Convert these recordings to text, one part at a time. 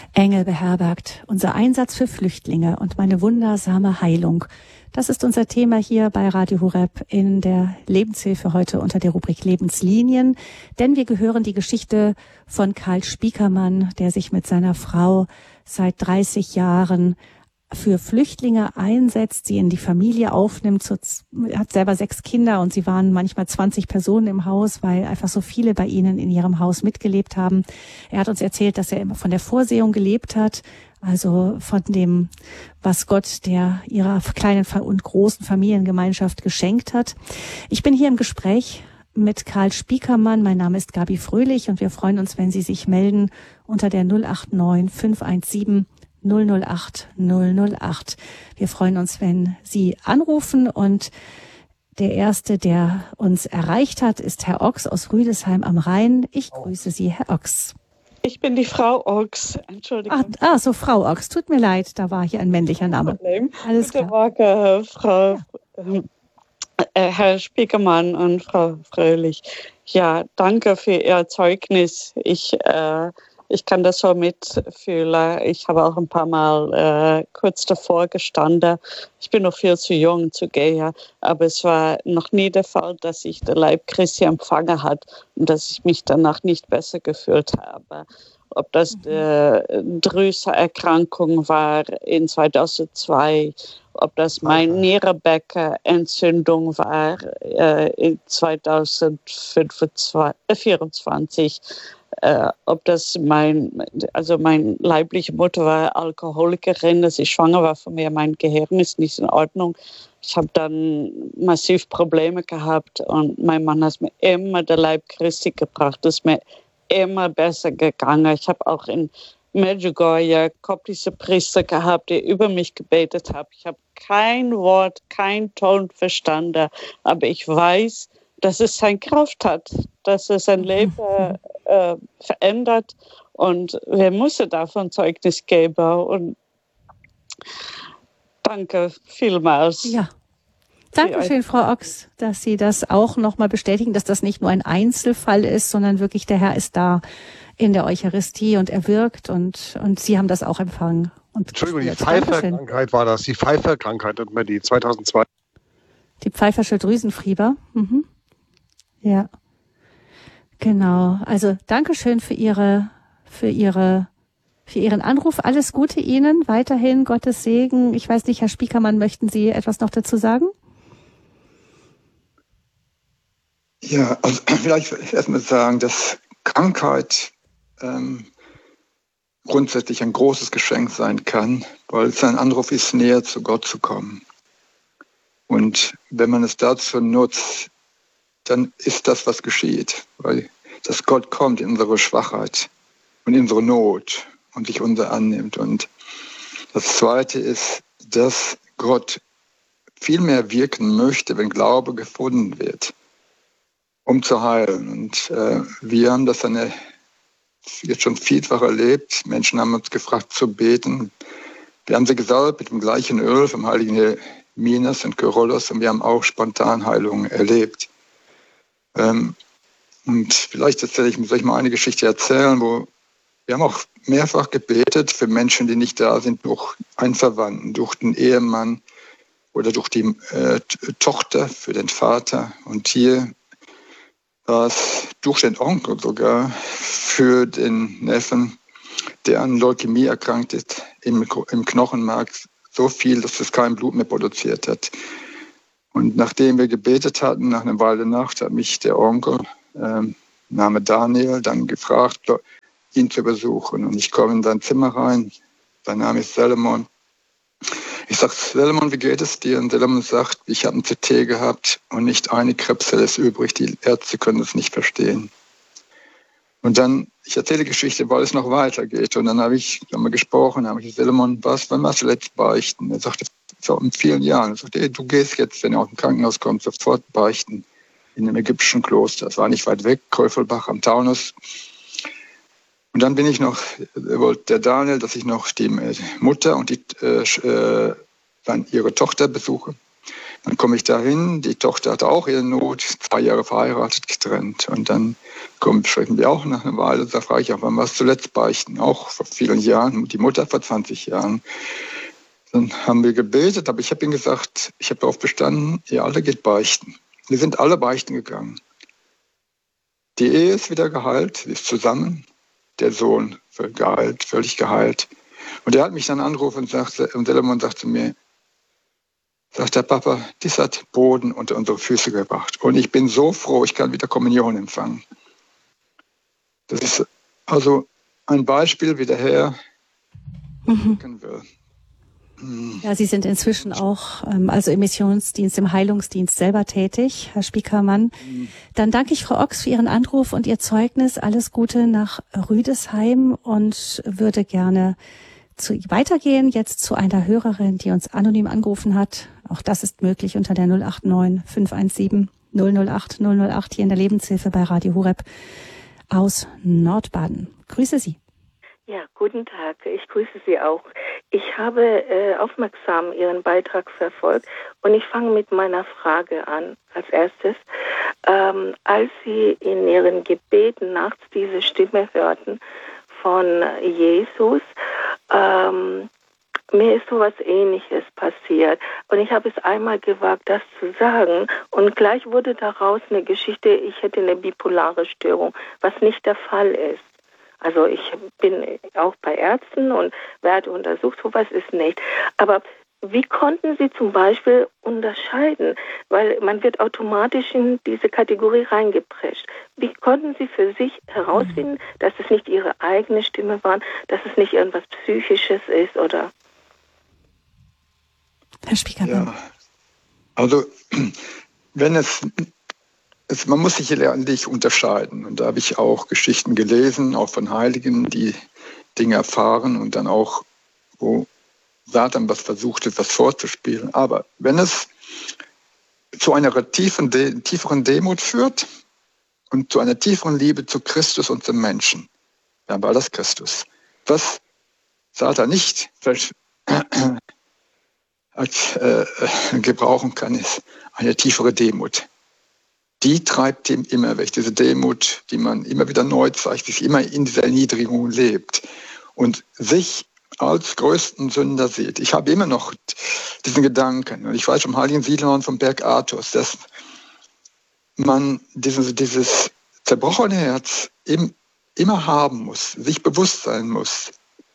Engel beherbergt, unser Einsatz für Flüchtlinge und meine wundersame Heilung. Das ist unser Thema hier bei Radio Horeb in der Lebenshilfe heute unter der Rubrik Lebenslinien. Denn wir gehören die Geschichte von Karl Spiekermann, der sich mit seiner Frau seit 30 Jahren für Flüchtlinge einsetzt, sie in die Familie aufnimmt. Er hat selber 6 Kinder und sie waren manchmal 20 Personen im Haus, weil einfach so viele bei ihnen in ihrem Haus mitgelebt haben. Er hat uns erzählt, dass er immer von der Vorsehung gelebt hat, also von dem, was Gott ihrer kleinen und großen Familiengemeinschaft geschenkt hat. Ich bin hier im Gespräch mit Karl Spiekermann. Mein Name ist Gabi Fröhlich und wir freuen uns, wenn Sie sich melden unter der 089 517 008 008. Wir freuen uns, wenn Sie anrufen, und der Erste, der uns erreicht hat, ist Herr Ochs aus Rüdesheim am Rhein. Ich grüße Sie, Herr Ochs. Ich bin die Frau Ochs, Entschuldigung. So Frau Ochs, tut mir leid, da war hier ein männlicher Name. Alles klar. Guten Morgen, Frau Herr Spiekermann und Frau Fröhlich. Ja, danke für Ihr Zeugnis. Ich kann das so mitfühlen. Ich habe auch ein paar Mal kurz davor gestanden. Ich bin noch viel zu jung zu gehen, aber es war noch nie der Fall, dass ich den Leib Christi empfangen hat und dass ich mich danach nicht besser gefühlt habe. Ob das Drüsenerkrankung war in 2002, ob das meine Nierenbeckenentzündung war in 2024, ob das meine leibliche Mutter war Alkoholikerin, dass ich schwanger war von mir, mein Gehirn ist nicht in Ordnung. Ich habe dann massiv Probleme gehabt und mein Mann hat mir immer den Leib Christi gebracht. Das ist mir immer besser gegangen. Ich habe auch in Medjugorje koptische Priester gehabt, die über mich gebetet haben. Ich habe kein Wort, kein Ton verstanden, aber ich weiß, dass es seine Kraft hat, dass es sein Leben verändert, und wir müssen davon Zeugnis geben. Und danke vielmals. Ja. Dankeschön, Frau Ochs, dass Sie das auch nochmal bestätigen, dass das nicht nur ein Einzelfall ist, sondern wirklich der Herr ist da in der Eucharistie und er wirkt, und Sie haben das auch empfangen. Entschuldigung, die Pfeiffer-Krankheit war das. Die Pfeiffer-Krankheit hat man die 2002. Die Pfeiffersche Drüsenfieber. Mhm. Ja, genau. Also Dankeschön für Ihren Anruf. Alles Gute Ihnen. Weiterhin Gottes Segen. Ich weiß nicht, Herr Spiekermann, möchten Sie etwas noch dazu sagen? Ja, also vielleicht erstmal sagen, dass Krankheit grundsätzlich ein großes Geschenk sein kann, weil es ein Anruf ist, näher zu Gott zu kommen. Und wenn man es dazu nutzt, dann ist das, was geschieht, weil dass Gott kommt in unsere Schwachheit und in unsere Not und sich unser annimmt. Und das Zweite ist, dass Gott viel mehr wirken möchte, wenn Glaube gefunden wird, um zu heilen. Und wir haben das jetzt schon vielfach erlebt. Menschen haben uns gefragt zu beten. Wir haben sie gesalbt mit dem gleichen Öl vom heiligen Minas und Kyrillos, und wir haben auch Spontanheilungen erlebt. Und vielleicht soll ich mal eine Geschichte erzählen, wo wir haben auch mehrfach gebetet für Menschen, die nicht da sind, durch einen Verwandten, durch den Ehemann oder durch die Tochter, für den Vater. Und hier war es durch den Onkel sogar für den Neffen, der an Leukämie erkrankt ist, im Knochenmark so viel, dass es kein Blut mehr produziert hat. Und nachdem wir gebetet hatten, nach einer Weile Nacht, hat mich der Onkel, Name Daniel, dann gefragt, ihn zu besuchen. Und ich komme in sein Zimmer rein. Sein Name ist Salomon. Ich sage, Salomon, wie geht es dir? Und Salomon sagt, ich habe einen CT gehabt und nicht eine Krebszelle ist übrig. Die Ärzte können es nicht verstehen. Und dann, ich erzähle die Geschichte, weil es noch weitergeht. Und dann haben wir gesprochen, habe ich Salomon, wann warst du letzt beichten? Er sagte, vor vielen Jahren. Er sagte, du gehst jetzt, wenn er aus dem Krankenhaus kommt, sofort beichten in einem ägyptischen Kloster. Das war nicht weit weg, Käufelbach am Taunus. Und dann wollte der Daniel, dass ich noch die Mutter und dann ihre Tochter besuche. Dann komme ich dahin, die Tochter hatte auch ihre Not, 2 Jahre verheiratet, getrennt. Und dann sprechen wir auch nach einer Weile, da frage ich auch, wann warst du zuletzt beichten? Auch vor vielen Jahren, die Mutter vor 20 Jahren. Dann haben wir gebetet, aber ich habe ihnen gesagt, ich habe darauf bestanden, ihr alle geht beichten. Wir sind alle beichten gegangen. Die Ehe ist wieder geheilt, sie ist zusammen. Der Sohn geheilt, völlig geheilt. Und er hat mich dann angerufen und Selemon sagte mir, sagt der Papa, dies hat Boden unter unsere Füße gebracht. Und ich bin so froh, ich kann wieder Kommunion empfangen. Das ist also ein Beispiel, wie der Herr wirken will. Ja, Sie sind inzwischen auch also im Missionsdienst, im Heilungsdienst selber tätig, Herr Spiekermann. Dann danke ich Frau Ochs für Ihren Anruf und Ihr Zeugnis. Alles Gute nach Rüdesheim und würde gerne weitergehen jetzt zu einer Hörerin, die uns anonym angerufen hat. Auch das ist möglich unter der 089 517 008 008 hier in der Lebenshilfe bei Radio Horeb aus Nordbaden. Grüße Sie. Ja, guten Tag. Ich grüße Sie auch. Ich habe aufmerksam Ihren Beitrag verfolgt und ich fange mit meiner Frage an. Als erstes, als Sie in Ihren Gebeten nachts diese Stimme hörten von Jesus, mir ist sowas Ähnliches passiert. Und ich habe es einmal gewagt, das zu sagen. Und gleich wurde daraus eine Geschichte, ich hätte eine bipolare Störung, was nicht der Fall ist. Also ich bin auch bei Ärzten und werde untersucht, sowas ist nicht. Aber wie konnten Sie zum Beispiel unterscheiden? Weil man wird automatisch in diese Kategorie reingeprescht. Wie konnten Sie für sich herausfinden, dass es nicht Ihre eigene Stimme war, dass es nicht irgendwas Psychisches ist, oder? Herr Spiekermann. Ja, also wenn man muss sich letztendlich unterscheiden. Und da habe ich auch Geschichten gelesen, auch von Heiligen, die Dinge erfahren und dann auch, wo Satan was versuchte, was vorzuspielen. Aber wenn es zu einer tieferen Demut führt und zu einer tieferen Liebe zu Christus und zum Menschen, dann war das Christus. Was Satan nicht gebrauchen kann, ist eine tiefere Demut. Die treibt ihm immer weg, diese Demut, die man immer wieder neu zeigt, die immer in dieser Erniedrigung lebt und sich als größten Sünder sieht. Ich habe immer noch diesen Gedanken, und ich weiß vom heiligen Simeon vom Berg Athos, dass man dieses zerbrochene Herz immer haben muss, sich bewusst sein muss,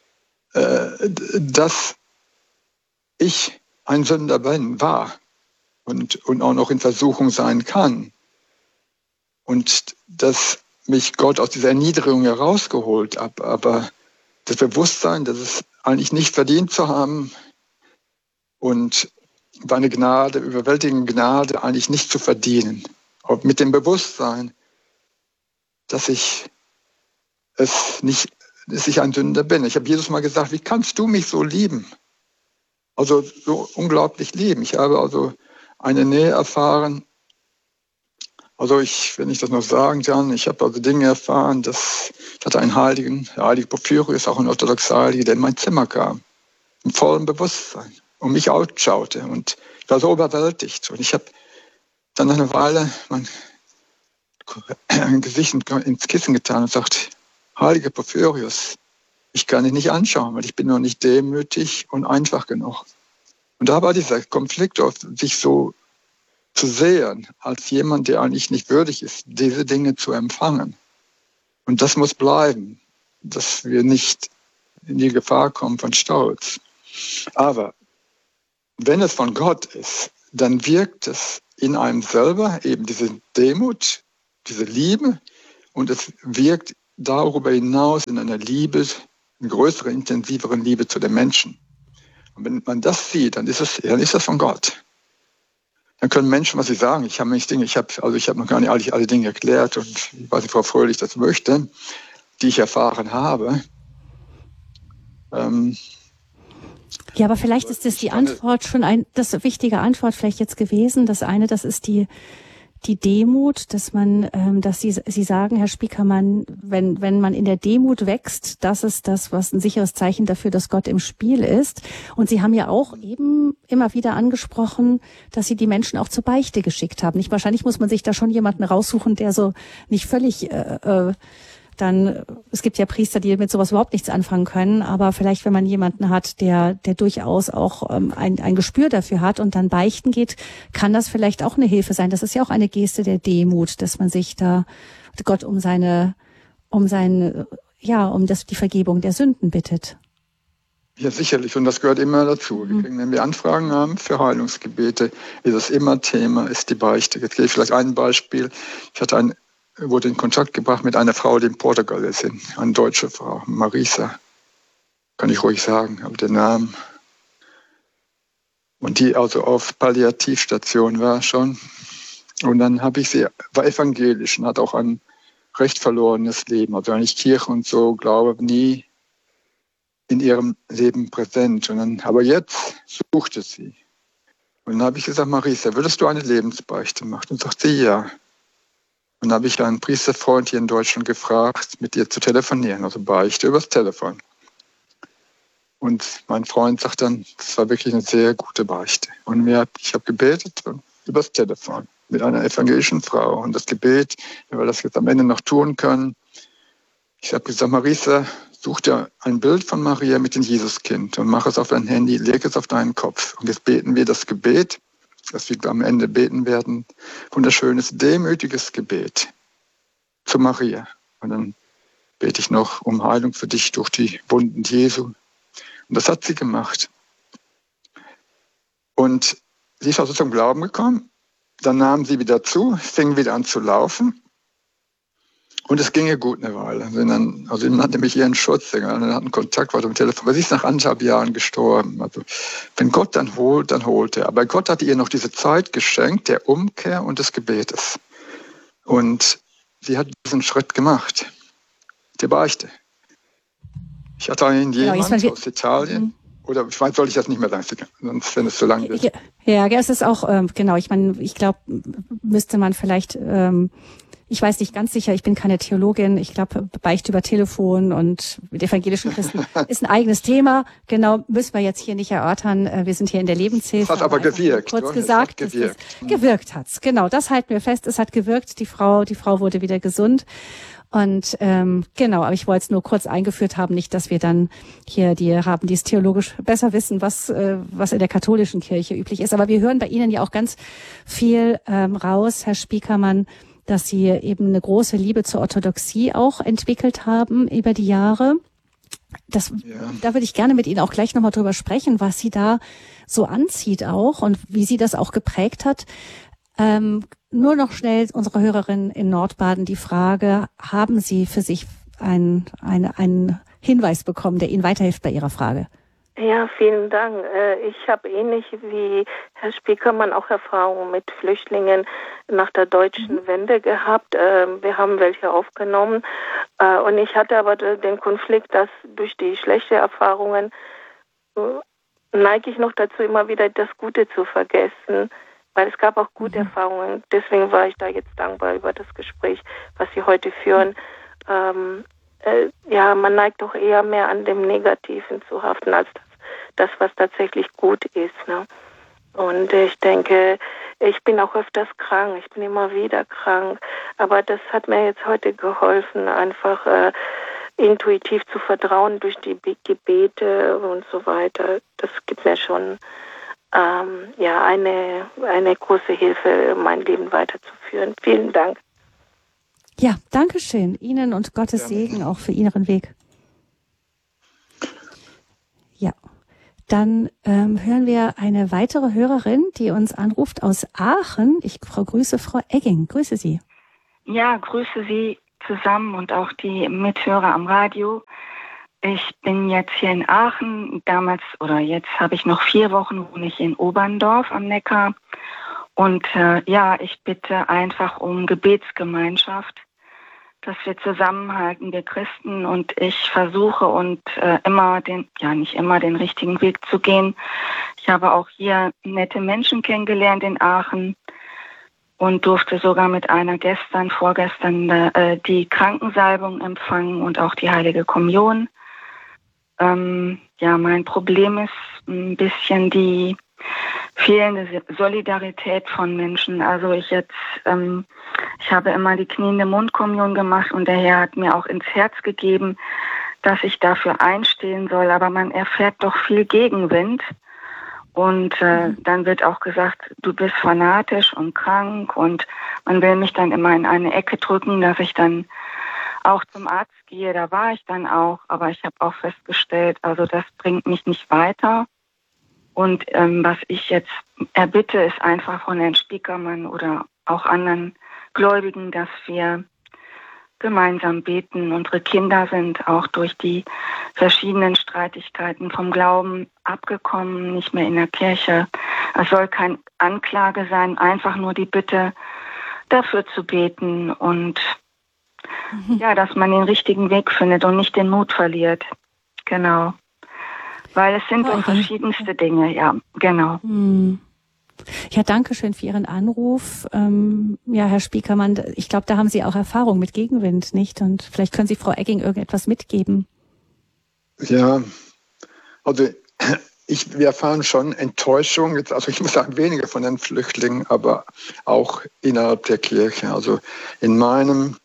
dass ich ein Sünder war und auch noch in Versuchung sein kann. Und dass mich Gott aus dieser Erniedrigung herausgeholt hat, aber das Bewusstsein, dass es eigentlich nicht verdient zu haben und seine Gnade, überwältigende Gnade eigentlich nicht zu verdienen. Und mit dem Bewusstsein, dass ich ein Sünder bin. Ich habe Jesus mal gesagt, wie kannst du mich so lieben? Also so unglaublich lieben. Ich habe also eine Nähe erfahren. Also wenn ich das noch sagen kann, ich habe also Dinge erfahren, ich hatte einen Heiligen, der heilige Porphyrius, auch ein orthodoxer Heiliger, der in mein Zimmer kam, im vollen Bewusstsein und mich ausschaute und ich war so überwältigt. Und ich habe dann nach einer Weile mein Gesicht ins Kissen getan und gesagt, heiliger Porphyrius, ich kann dich nicht anschauen, weil ich bin noch nicht demütig und einfach genug. Und da war dieser Konflikt, sich so zu sehen, als jemand, der eigentlich nicht würdig ist, diese Dinge zu empfangen. Und das muss bleiben, dass wir nicht in die Gefahr kommen von Stolz. Aber wenn es von Gott ist, dann wirkt es in einem selber eben diese Demut, diese Liebe, und es wirkt darüber hinaus in einer Liebe, eine größere, intensivere Liebe zu den Menschen. Und wenn man das sieht, dann ist das von Gott. Dann können Menschen, was sie sagen, ich habe noch gar nicht alle Dinge erklärt und ich weiß nicht, Frau Fröhlich das möchte, die ich erfahren habe. Ja, aber vielleicht ist das die Antwort schon das wichtige Antwort vielleicht jetzt gewesen. Das eine, das ist die die Demut, dass Sie sagen, Herr Spiekermann, wenn man in der Demut wächst, das ist das, was ein sicheres Zeichen dafür, dass Gott im Spiel ist. Und Sie haben ja auch eben immer wieder angesprochen, dass Sie die Menschen auch zur Beichte geschickt haben. Nicht wahrscheinlich muss man sich da schon jemanden raussuchen, der so nicht völlig es gibt ja Priester, die mit sowas überhaupt nichts anfangen können, aber vielleicht, wenn man jemanden hat, der durchaus auch ein Gespür dafür hat und dann beichten geht, kann das vielleicht auch eine Hilfe sein. Das ist ja auch eine Geste der Demut, dass man sich da Gott um die Vergebung der Sünden bittet. Ja, sicherlich. Und das gehört immer dazu. Wenn wir Anfragen haben für Heilungsgebete, ist das immer Thema, ist die Beichte. Jetzt gebe ich vielleicht ein Beispiel. Ich wurde in Kontakt gebracht mit einer Frau, die in Portugal ist, eine deutsche Frau, Marisa, kann ich ruhig sagen, aber den Namen. Und die also auf Palliativstation war schon. Und dann war evangelisch und hat auch ein recht verlorenes Leben, also eigentlich Kirche und so, Glaube nie in ihrem Leben präsent. Aber jetzt suchte sie. Und dann habe ich gesagt, Marisa, würdest du eine Lebensbeichte machen? Und sagte sie, ja. Und dann habe ich einen Priesterfreund hier in Deutschland gefragt, mit ihr zu telefonieren, also Beichte übers Telefon. Und mein Freund sagt dann, das war wirklich eine sehr gute Beichte. Und ich habe gebetet übers Telefon mit einer evangelischen Frau. Und das Gebet, wenn wir das jetzt am Ende noch tun können, ich habe gesagt, Marisa, such dir ein Bild von Maria mit dem Jesuskind und mach es auf dein Handy, leg es auf deinen Kopf. Und jetzt beten wir das Gebet, das wir am Ende beten werden, wunderschönes, demütiges Gebet zu Maria. Und dann bete ich noch um Heilung für dich durch die Wunden Jesu. Und das hat sie gemacht. Und sie ist also zum Glauben gekommen. Dann nahm sie wieder zu, fing wieder an zu laufen. Und es ging ihr gut eine Weile. Sie nannte mich ihren Schutzengel. Wir hatten Kontakt, war am Telefon. Aber sie ist nach 1,5 Jahren gestorben. Also, wenn Gott dann holt, dann holt er. Aber Gott hatte ihr noch diese Zeit geschenkt, der Umkehr und des Gebetes. Und sie hat diesen Schritt gemacht. Die Beichte. Ich hatte jemanden aus Italien. Oder soll ich das nicht mehr sagen, sonst, wenn es so lang wird. Ja, es ist auch, ich glaube, müsste man vielleicht, ich weiß nicht ganz sicher, ich bin keine Theologin, ich glaube, Beichte über Telefon und mit evangelischen Christen ist ein eigenes Thema. Genau, müssen wir jetzt hier nicht erörtern. Wir sind hier in der Lebenshilfe. Hat aber gewirkt. Kurz gesagt, gewirkt hat's. Genau, das halten wir fest. Es hat gewirkt. Die Frau wurde wieder gesund. Und aber ich wollte es nur kurz eingeführt haben, nicht, dass wir dann hier die es theologisch besser wissen, was in der katholischen Kirche üblich ist. Aber wir hören bei Ihnen ja auch ganz viel raus, Herr Spiekermann, dass Sie eben eine große Liebe zur Orthodoxie auch entwickelt haben über die Jahre. Da würde ich gerne mit Ihnen auch gleich nochmal drüber sprechen, was Sie da so anzieht auch und wie Sie das auch geprägt hat. Nur noch schnell unsere Hörerin in Nordbaden die Frage, haben Sie für sich einen Hinweis bekommen, der Ihnen weiterhilft bei Ihrer Frage? Ja, vielen Dank. Ich habe ähnlich wie Herr Spiekermann auch Erfahrungen mit Flüchtlingen nach der deutschen Wende gehabt. Wir haben welche aufgenommen. Und ich hatte aber den Konflikt, dass durch die schlechten Erfahrungen neige ich noch dazu, immer wieder das Gute zu vergessen. Weil es gab auch gute Erfahrungen. Deswegen war ich da jetzt dankbar über das Gespräch, was Sie heute führen. Man neigt doch eher mehr an dem Negativen zu haften, als das was tatsächlich gut ist. Ne? Und ich denke, ich bin auch öfters krank. Ich bin immer wieder krank. Aber das hat mir jetzt heute geholfen, einfach intuitiv zu vertrauen durch die Gebete und so weiter. Das gibt mir schon eine große Hilfe, mein Leben weiterzuführen. Vielen Dank. Ja, danke schön. Ihnen und Gottes Segen auch für Ihren Weg. Ja, dann hören wir eine weitere Hörerin, die uns anruft aus Aachen. Ich grüße Frau Egging. Grüße Sie. Ja, grüße Sie zusammen und auch die Mithörer am Radio. Ich bin jetzt hier in Aachen. Jetzt habe ich noch 4 Wochen, wohne ich in Oberndorf am Neckar. Und ich bitte einfach um Gebetsgemeinschaft, dass wir zusammenhalten, wir Christen. Und ich versuche nicht immer den richtigen Weg zu gehen. Ich habe auch hier nette Menschen kennengelernt in Aachen. und durfte sogar mit einer vorgestern die Krankensalbung empfangen und auch die Heilige Kommunion. Mein Problem ist ein bisschen die fehlende Solidarität von Menschen. Also ich habe immer die kniende Mundkommunion gemacht und der Herr hat mir auch ins Herz gegeben, dass ich dafür einstehen soll. Aber man erfährt doch viel Gegenwind. Und dann wird auch gesagt, du bist fanatisch und krank. Und man will mich dann immer in eine Ecke drücken, dass ich dann auch zum Arzt gehe. Da war ich dann auch. Aber ich habe auch festgestellt, also das bringt mich nicht weiter. Und was ich jetzt erbitte, ist einfach von Herrn Spiekermann oder auch anderen Gläubigen, dass wir gemeinsam beten. Unsere Kinder sind auch durch die verschiedenen Streitigkeiten vom Glauben abgekommen, nicht mehr in der Kirche. Es soll keine Anklage sein, einfach nur die Bitte, dafür zu beten und dass man den richtigen Weg findet und nicht den Mut verliert. Genau. Weil es sind verschiedenste Dinge, ja, genau. Ja, danke schön für Ihren Anruf. Herr Spiekermann, ich glaube, da haben Sie auch Erfahrung mit Gegenwind, nicht? Und vielleicht können Sie Frau Egging irgendetwas mitgeben. Ja, also wir erfahren schon Enttäuschung, also ich muss sagen, weniger von den Flüchtlingen, aber auch innerhalb der Kirche. Also in meinem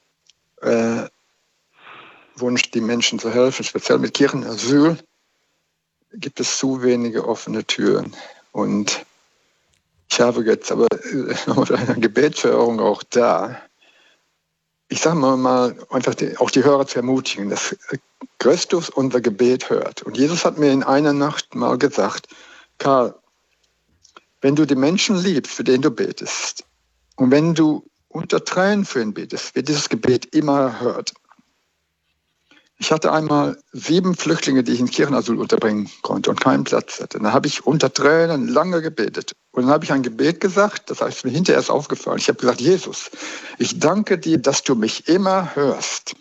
Wunsch, die Menschen zu helfen, speziell mit Kirchenasyl, gibt es zu wenige offene Türen. Und ich habe jetzt aber eine Gebetsverhörung auch da. Ich sage mal einfach auch die Hörer zu ermutigen, dass Christus unser Gebet hört. Und Jesus hat mir in einer Nacht mal gesagt, Karl, wenn du die Menschen liebst, für den du betest, und wenn du unter Tränen für ihn betest, wird dieses Gebet immer erhört. Ich hatte einmal 7 Flüchtlinge, die ich in Kirchenasyl unterbringen konnte und keinen Platz hatte. Dann habe ich unter Tränen lange gebetet. Und dann habe ich ein Gebet gesagt, das heißt mir hinterher erst aufgefallen. Ich habe gesagt, Jesus, ich danke dir, dass du mich immer hörst.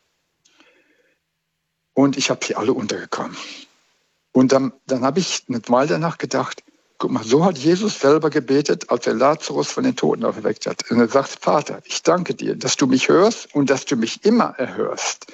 Und ich habe sie alle untergekommen. Und dann habe ich eine Weile danach gedacht, guck mal, so hat Jesus selber gebetet, als er Lazarus von den Toten auferweckt hat. Und er sagt, Vater, ich danke dir, dass du mich hörst und dass du mich immer erhörst.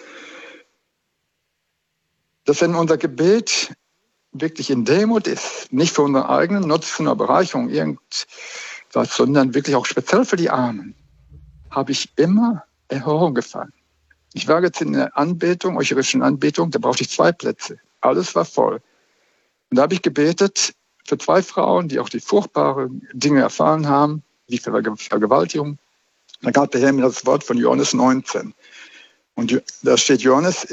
Dass wenn unser Gebet wirklich in Demut ist, nicht für unseren eigenen Nutzen oder Bereicherung irgendwas, sondern wirklich auch speziell für die Armen, habe ich immer Erhörung gefallen. Ich war jetzt in der Anbetung, eucharistischen Anbetung, da brauchte ich 2 Plätze. Alles war voll. Und da habe ich gebetet für 2 Frauen, die auch die furchtbare Dinge erfahren haben, wie Vergewaltigung. Da gab der Herr mir das Wort von Johannes 19. Und da steht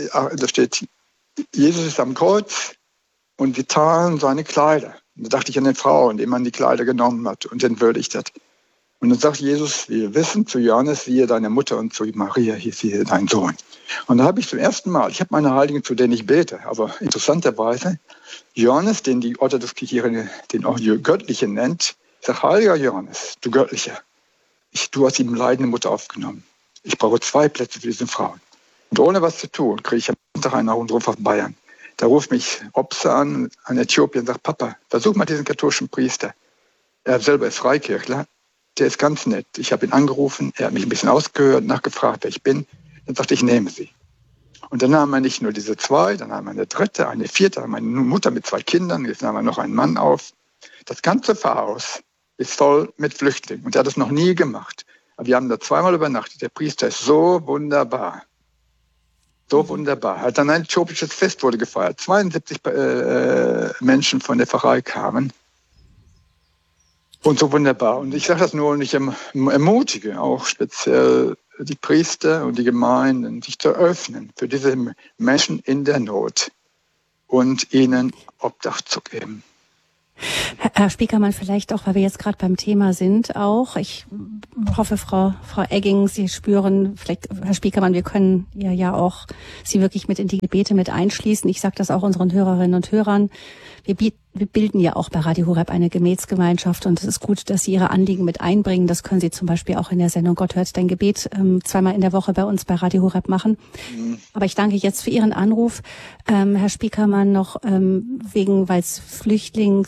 Jesus ist am Kreuz und sie teilen seine Kleider. Und da dachte ich an den Frauen, denen man die Kleider genommen hat und entwürdigt hat. Und dann sagt Jesus, wir wissen zu Johannes, siehe deine Mutter und zu Maria, hier siehe dein Sohn. Und da habe ich zum ersten Mal, ich habe meine Heiligen, zu denen ich bete, aber interessanterweise, Johannes, den die orthodoxe Kirche den Göttlichen nennt, sagt, heiliger Johannes, du Göttlicher, du hast ihm leidende Mutter aufgenommen. Ich brauche 2 Plätze für diese Frauen. Und ohne was zu tun, kriege ich am Tag einen Anruf aus Bayern. Da ruft mich Opse an Äthiopien, und sagt, Papa, versuch mal diesen katholischen Priester. Er selber ist Freikirchler, der ist ganz nett. Ich habe ihn angerufen, er hat mich ein bisschen ausgehört, nachgefragt, wer ich bin. Dann sagte ich, nehme sie. Und dann nahm er nicht nur diese 2, dann nahm er eine 3., eine 4., meine Mutter mit 2 Kindern, jetzt nahm er noch einen Mann auf. Das ganze Pfarrhaus ist voll mit Flüchtlingen und er hat es noch nie gemacht. Aber wir haben da 2-mal übernachtet. Der Priester ist so wunderbar. So wunderbar. Hat dann ein äthiopisches Fest wurde gefeiert. 72 Menschen von der Pfarrei kamen. Und so wunderbar. Und ich sage das nur und ich ermutige auch speziell die Priester und die Gemeinden, sich zu öffnen für diese Menschen in der Not und ihnen Obdach zu geben. Herr Spiekermann, vielleicht auch, weil wir jetzt gerade beim Thema sind, auch. Ich hoffe, Frau Egging, Sie spüren, vielleicht, Herr Spiekermann, wir können ja auch Sie wirklich mit in die Gebete mit einschließen. Ich sage das auch unseren Hörerinnen und Hörern. Wir bilden ja auch bei Radio Horeb eine Gebetsgemeinschaft und es ist gut, dass Sie Ihre Anliegen mit einbringen. Das können Sie zum Beispiel auch in der Sendung Gott hört dein Gebet 2-mal in der Woche bei uns bei Radio Horeb machen. Aber ich danke jetzt für Ihren Anruf. Herr Spiekermann, noch weil es ging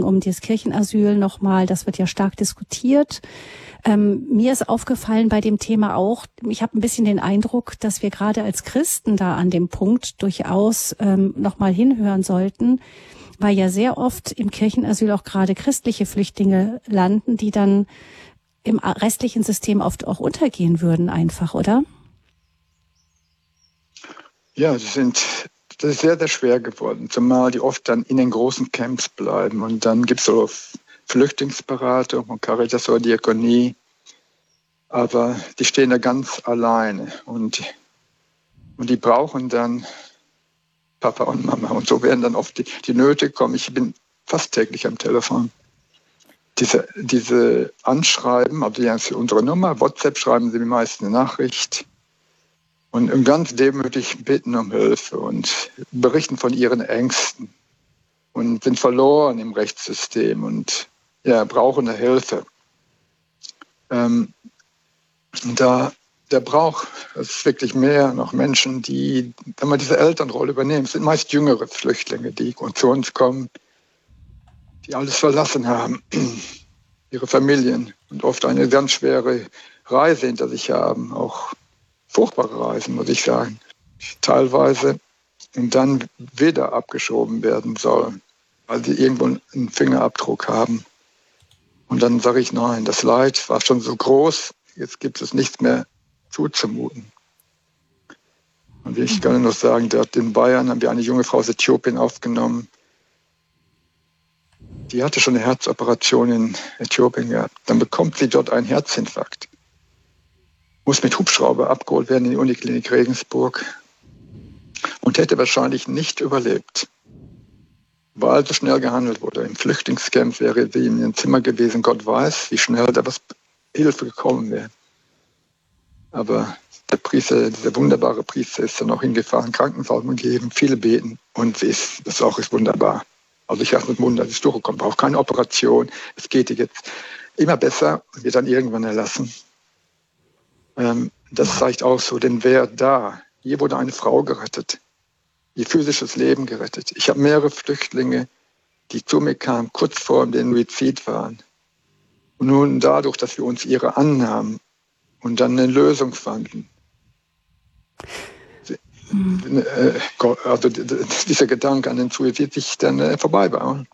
um das Kirchenasyl nochmal, das wird ja stark diskutiert. Mir ist aufgefallen bei dem Thema auch, ich habe ein bisschen den Eindruck, dass wir gerade als Christen da an dem Punkt durchaus nochmal hinhören sollten, weil ja sehr oft im Kirchenasyl auch gerade christliche Flüchtlinge landen, die dann im restlichen System oft auch untergehen würden einfach, oder? Ja, das ist sehr, sehr schwer geworden, zumal die oft dann in den großen Camps bleiben. Und dann gibt es so Flüchtlingsberatung und Caritas oder Diakonie, aber die stehen da ganz alleine und die brauchen dann Papa und Mama. Und so werden dann oft die Nöte kommen. Ich bin fast täglich am Telefon. Diese Anschreiben, also die haben unsere Nummer, WhatsApp schreiben sie die meisten eine Nachricht und ganz demütig bitten um Hilfe und berichten von ihren Ängsten und sind verloren im Rechtssystem und brauchen eine Hilfe. Der braucht es wirklich mehr noch Menschen, die wenn man diese Elternrolle übernehmen. Es sind meist jüngere Flüchtlinge, die zu uns kommen, die alles verlassen haben, ihre Familien und oft eine ganz schwere Reise hinter sich haben, auch furchtbare Reisen, muss ich sagen, teilweise und dann wieder abgeschoben werden sollen, weil sie irgendwo einen Fingerabdruck haben. Und dann sage ich, nein, das Leid war schon so groß, jetzt gibt es nichts mehr zuzumuten. Und ich kann nur sagen, in Bayern haben wir eine junge Frau aus Äthiopien aufgenommen. Die hatte schon eine Herzoperation in Äthiopien gehabt. Dann bekommt sie dort einen Herzinfarkt. Muss mit Hubschrauber abgeholt werden in die Uniklinik Regensburg und hätte wahrscheinlich nicht überlebt, weil so schnell gehandelt wurde. Im Flüchtlingscamp wäre sie in ihrem Zimmer gewesen. Gott weiß, wie schnell da Hilfe gekommen wäre. Aber der Priester, dieser wunderbare Priester, ist dann auch hingefahren, Krankensalbung gegeben, viele beten und das auch ist wunderbar. Also ich habe mit Wunder, das ist durchgekommen, braucht keine Operation, es geht ihr jetzt immer besser und wird dann irgendwann erlassen. Das zeigt auch so den Wert da. Hier wurde eine Frau gerettet, ihr physisches Leben gerettet. Ich habe mehrere Flüchtlinge, die zu mir kamen, kurz vor dem Suizid waren. Und nun dadurch, dass wir uns ihre annahmen und dann eine Lösung fanden. Also dieser Gedanke an den Suizid sich dann vorbei war.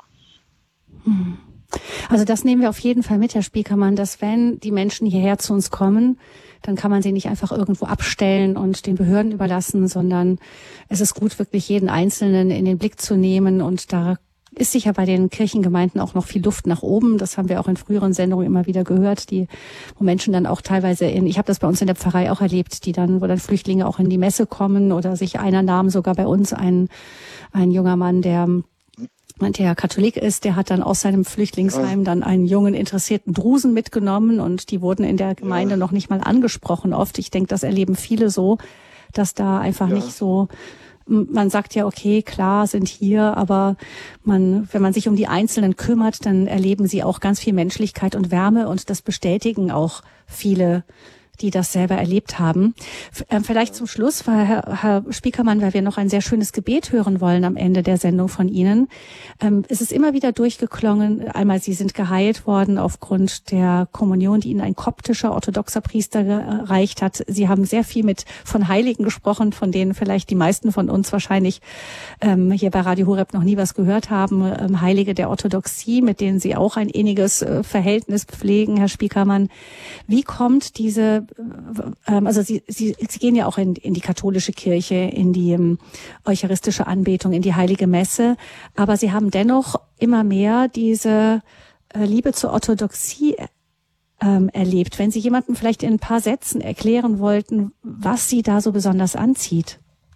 Also das nehmen wir auf jeden Fall mit, Herr Spiekermann, dass wenn die Menschen hierher zu uns kommen, dann kann man sie nicht einfach irgendwo abstellen und den Behörden überlassen, sondern es ist gut, wirklich jeden Einzelnen in den Blick zu nehmen. Und da ist sicher bei den Kirchengemeinden auch noch viel Luft nach oben. Das haben wir auch in früheren Sendungen immer wieder gehört, wo Menschen dann auch teilweise ich habe das bei uns in der Pfarrei auch erlebt, wo dann Flüchtlinge auch in die Messe kommen oder sich einer nahm sogar bei uns ein junger Mann, der Katholik ist, der hat dann aus seinem Flüchtlingsheim dann einen jungen, interessierten Drusen mitgenommen und die wurden in der Gemeinde noch nicht mal angesprochen oft. Ich denke, das erleben viele so, dass da einfach nicht so, man sagt ja, okay, klar, sind hier, aber wenn man sich um die Einzelnen kümmert, dann erleben sie auch ganz viel Menschlichkeit und Wärme und das bestätigen auch viele, die das selber erlebt haben. Vielleicht zum Schluss, Herr Spiekermann, weil wir noch ein sehr schönes Gebet hören wollen am Ende der Sendung von Ihnen. Es ist immer wieder durchgeklungen, einmal Sie sind geheilt worden aufgrund der Kommunion, die Ihnen ein koptischer orthodoxer Priester gereicht hat. Sie haben sehr viel von Heiligen gesprochen, von denen vielleicht die meisten von uns wahrscheinlich hier bei Radio Horeb noch nie was gehört haben. Heilige der Orthodoxie, mit denen Sie auch ein inniges Verhältnis pflegen, Herr Spiekermann. Wie kommt also Sie gehen ja auch in die katholische Kirche, in die eucharistische Anbetung, in die heilige Messe, aber Sie haben dennoch immer mehr diese Liebe zur Orthodoxie erlebt. Wenn Sie jemandem vielleicht in ein paar Sätzen erklären wollten, was Sie da so besonders anzieht.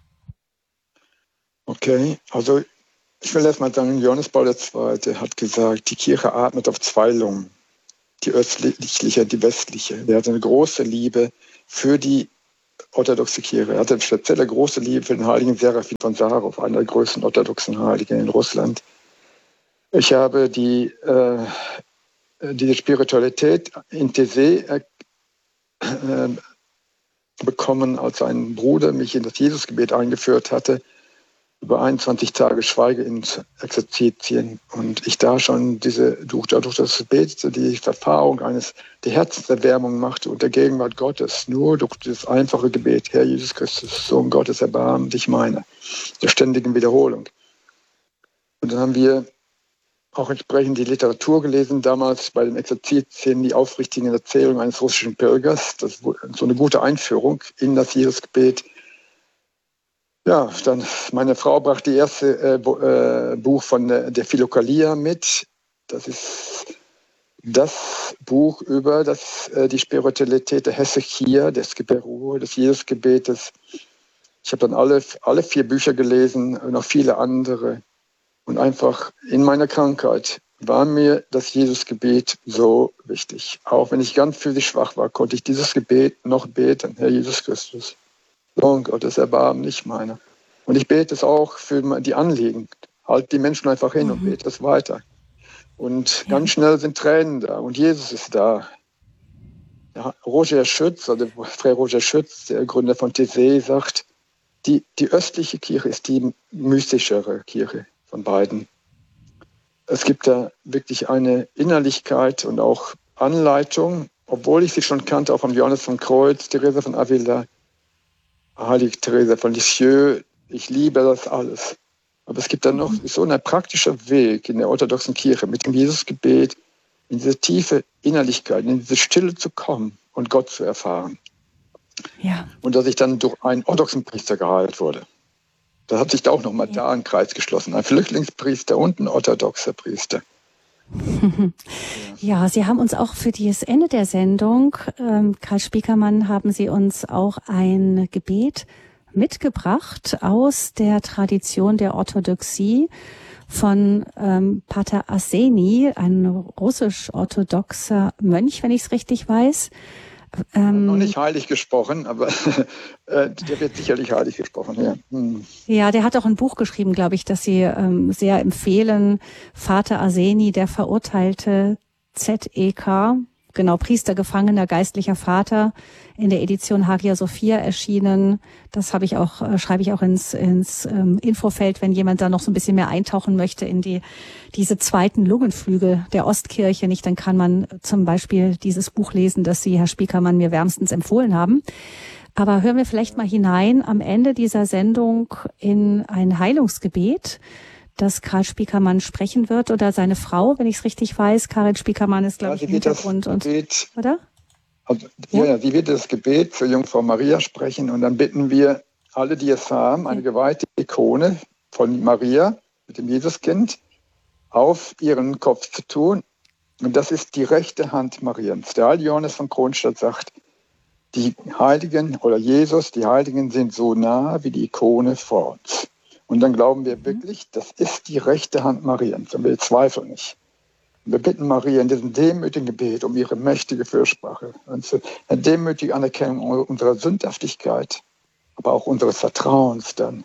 Okay, also ich will erst mal sagen, Johannes Paul II. Hat gesagt, die Kirche atmet auf zwei Lungen. Die östliche, die westliche. Er hatte eine große Liebe für die orthodoxe Kirche. Er hatte speziell eine große Liebe für den heiligen Serafin von Sacharow, einer der größten orthodoxen Heiligen in Russland. Ich habe diese Spiritualität in Taizé bekommen, als ein Bruder mich in das Jesusgebet eingeführt hatte. über 21 Tage Schweigeexerzitien und ich da schon durch das Gebet die Erfahrung der Herzenserwärmung machte und der Gegenwart Gottes, nur durch das einfache Gebet, Herr Jesus Christus, Sohn Gottes, erbarme dich meiner, der ständigen Wiederholung. Und dann haben wir auch entsprechend die Literatur gelesen, damals bei den Exerzitien, die aufrichtigen Erzählungen eines russischen Pilgers, das ist so eine gute Einführung in das Jesusgebet. Ja, dann meine Frau brachte die erste Buch von der Philokalia mit. Das ist das Buch über die Spiritualität der Hesychia, des Geberuhe, des Jesusgebetes. Ich habe dann alle 4 Bücher gelesen und noch viele andere. Und einfach in meiner Krankheit war mir das Jesusgebet so wichtig. Auch wenn ich ganz physisch schwach war, konnte ich dieses Gebet noch beten. Herr Jesus Christus, Sohn Gottes, erbarme dich meiner. Und ich bete es auch für die Anliegen. Halt die Menschen einfach hin und bete es weiter. Und ganz schnell sind Tränen da und Jesus ist da. Ja, Roger Schütz, also Frère Roger Schütz, der Gründer von Taizé, sagt, die östliche Kirche ist die mystischere Kirche von beiden. Es gibt da wirklich eine Innerlichkeit und auch Anleitung, obwohl ich sie schon kannte, auch von Johannes vom Kreuz, Therese von Avila, Heilige Therese von Lisieux. Ich liebe das alles. Aber es gibt dann noch so einen praktischen Weg in der orthodoxen Kirche mit dem Jesusgebet, in diese tiefe Innerlichkeit, in diese Stille zu kommen und Gott zu erfahren. Ja. Und dass ich dann durch einen orthodoxen Priester geheilt wurde. Da hat sich da auch nochmal da ein Kreis geschlossen. Ein Flüchtlingspriester und ein orthodoxer Priester. Ja, Sie haben uns auch für das Ende der Sendung, Karl Spiekermann, haben Sie uns auch ein Gebet mitgebracht aus der Tradition der Orthodoxie von Pater Arseni, ein russisch-orthodoxer Mönch, wenn ich es richtig weiß. Noch nicht heilig gesprochen, aber der wird sicherlich heilig gesprochen, ja. Ja, der hat auch ein Buch geschrieben, glaube ich, das Sie sehr empfehlen. Vater Arseni, der verurteilte ZEK, genau, Priester, Gefangener, geistlicher Vater, in der Edition Hagia Sophia erschienen. Das schreibe ich auch ins Infofeld, wenn jemand da noch so ein bisschen mehr eintauchen möchte in diese zweiten Lungenflügel der Ostkirche, nicht, dann kann man zum Beispiel dieses Buch lesen, das Sie, Herr Spiekermann, mir wärmstens empfohlen haben. Aber hören wir vielleicht mal hinein am Ende dieser Sendung in ein Heilungsgebet, das Karl Spiekermann sprechen wird, oder seine Frau, wenn ich es richtig weiß. Karin Spiekermann ist, glaube ich, im Hintergrund. Oder? Also, ja, sie wird das Gebet für Jungfrau Maria sprechen und dann bitten wir alle, die es haben, eine geweihte Ikone von Maria mit dem Jesuskind auf ihren Kopf zu tun. Und das ist die rechte Hand Mariens. Der heilige Johannes von Kronstadt sagt, die Heiligen oder Jesus, die Heiligen sind so nah wie die Ikone vor uns. Und dann glauben wir wirklich, das ist die rechte Hand Mariens und wir zweifeln nicht. Wir bitten Maria in diesem demütigen Gebet um ihre mächtige Fürsprache und eine demütige Anerkennung unserer Sündhaftigkeit, aber auch unseres Vertrauens dann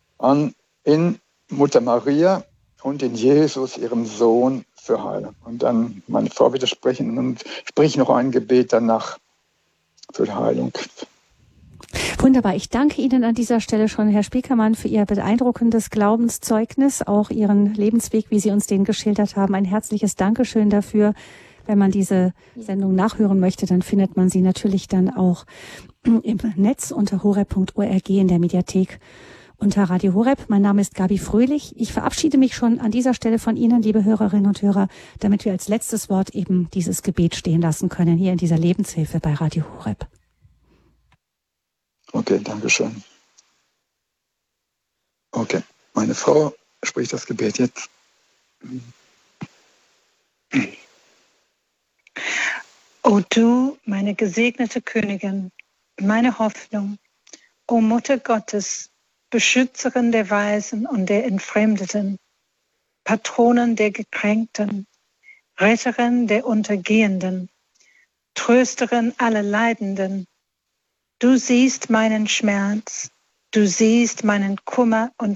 in Mutter Maria und in Jesus, ihrem Sohn, für Heilung. Und dann meine Frau wird sprechen und sprich noch ein Gebet danach für Heilung. Wunderbar. Ich danke Ihnen an dieser Stelle schon, Herr Spiekermann, für Ihr beeindruckendes Glaubenszeugnis, auch Ihren Lebensweg, wie Sie uns den geschildert haben. Ein herzliches Dankeschön dafür. Wenn man diese Sendung nachhören möchte, dann findet man sie natürlich dann auch im Netz unter horeb.org in der Mediathek unter Radio Horeb. Mein Name ist Gabi Fröhlich. Ich verabschiede mich schon an dieser Stelle von Ihnen, liebe Hörerinnen und Hörer, damit wir als letztes Wort eben dieses Gebet stehen lassen können, hier in dieser Lebenshilfe bei Radio Horeb. Okay, danke schön. Okay, meine Frau spricht das Gebet jetzt. O du, meine gesegnete Königin, meine Hoffnung, o Mutter Gottes, Beschützerin der Weisen und der Entfremdeten, Patronin der Gekränkten, Retterin der Untergehenden, Trösterin aller Leidenden, du siehst meinen Schmerz, du siehst meinen Kummer und